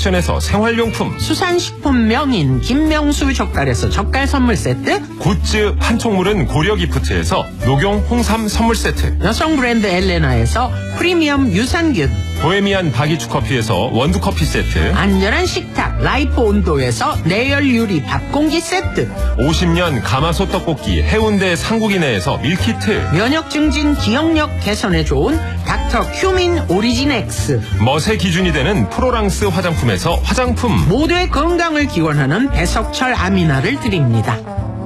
액션에서 생활용품, 수산식품 명인 김명수 젓갈에서 젓갈 선물 세트, 굿즈 판촉물은 고려기프트에서 녹용 홍삼 선물 세트, 여성 브랜드 엘레나에서 프리미엄 유산균, 보헤미안 바기추 커피에서 원두커피 세트, 안전한 식탁 라이프 온도에서 내열 유리 밥공기 세트, 50년 가마솥 떡볶이 해운대 상국이네에서 밀키트, 면역 증진 기억력 개선에 좋은 닥터 큐민 오리진 X, 멋의 기준이 되는 프로랑스 화장품에서 화장품, 모두의 건강을 기원하는 배석철 아미나를 드립니다.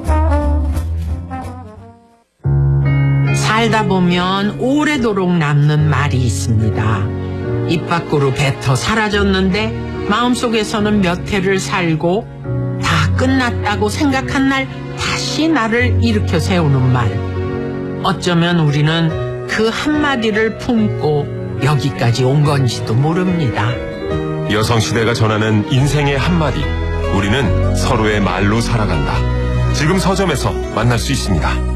살다 보면 오래도록 남는 말이 있습니다. 입 밖으로 뱉어 사라졌는데 마음속에서는 몇 해를 살고 다 끝났다고 생각한 날 다시 나를 일으켜 세우는 말. 어쩌면 우리는 그 한마디를 품고 여기까지 온 건지도 모릅니다. 여성시대가 전하는 인생의 한마디, 우리는 서로의 말로 살아간다. 지금 서점에서 만날 수 있습니다.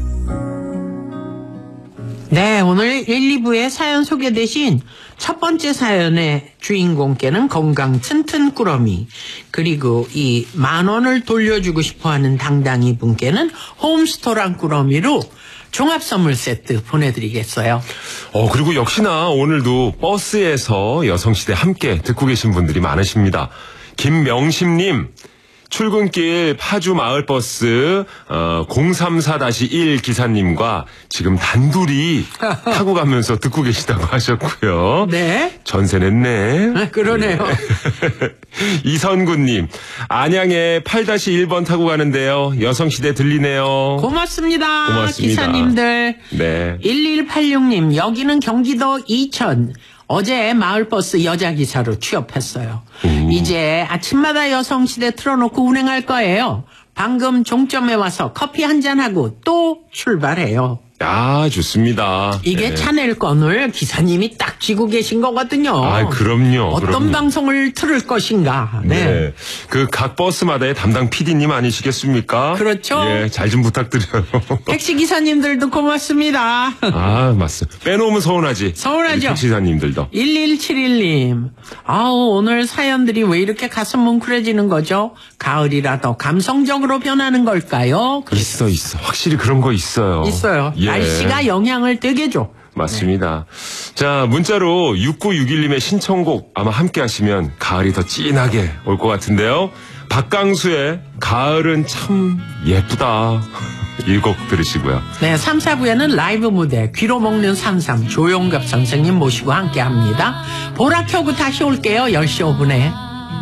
네, 오늘 1, 2부에 사연 소개되신 첫 번째 사연의 주인공께는 건강 튼튼 꾸러미, 그리고 이 10,000원을 돌려주고 싶어하는 당당이 분께는 홈스토랑 꾸러미로 종합선물 세트 보내드리겠어요. 그리고 역시나 오늘도 버스에서 여성시대 함께 듣고 계신 분들이 많으십니다. 김명심님, 출근길 파주 마을버스 034-1 기사님과 지금 단둘이 타고 가면서 듣고 계시다고 하셨고요. 네. 전세 냈네. 그러네요. 이선구님, 안양에 8-1번 타고 가는데요. 여성시대 들리네요. 고맙습니다. 고맙습니다. 기사님들. 네. 1186님, 여기는 경기도 이천. 어제 마을버스 여자기사로 취업했어요. 이제 아침마다 여성시대 틀어놓고 운행할 거예요. 방금 종점에 와서 커피 한잔하고 또 출발해요. 아, 좋습니다. 이게 네. 차낼 건을 기사님이 딱 쥐고 계신 거거든요. 아, 그럼요. 어떤 그럼요. 방송을 틀을 것인가. 네. 네. 그 각 버스마다의 담당 PD님 아니시겠습니까? 그렇죠. 예, 잘 좀 부탁드려요. 택시기사님들도 고맙습니다. 아, 맞습니다. 빼놓으면 서운하지. 서운하죠. 택시사님들도. 1171님. 아우, 오늘 사연들이 왜 이렇게 가슴 뭉클해지는 거죠? 가을이라 더 감성적으로 변하는 걸까요? 있어. 확실히 그런 거 있어요. 있어요. 예. 날씨가 영향을 되게 줘. 맞습니다. 자, 문자로 6961님의 신청곡 아마 함께 하시면 가을이 더 진하게 올 것 같은데요. 박강수의 가을은 참 예쁘다. 이 곡 들으시고요. 네, 3, 4부에는 라이브 무대 귀로 먹는 산삼 조용갑 선생님 모시고 함께 합니다. 보라 켜고 다시 올게요. 10시 5분에.